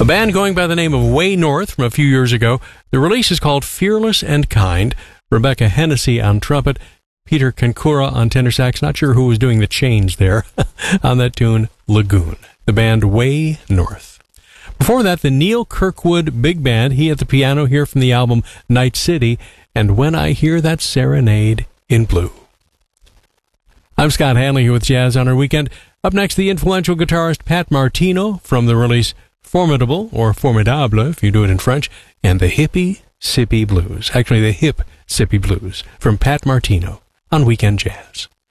A band going by the name of Way North from a few years ago. The release is called Fearless and Kind. Rebecca Hennessy on trumpet, Peter Kankura on tenor sax. Not sure who was doing the change there on that tune, Lagoon. The band Way North. Before that, the Neil Kirkwood Big Band. He at the piano here from the album Night City, and When I Hear That Serenade in Blue. I'm Scott Hanley here with Jazz on Our Weekend. Up next, the influential guitarist Pat Martino from the release Formidable, or Formidable if you do it in French, and the Hippie Sippy Blues. Actually, the Hip Sippy Blues from Pat Martino on Weekend Jazz.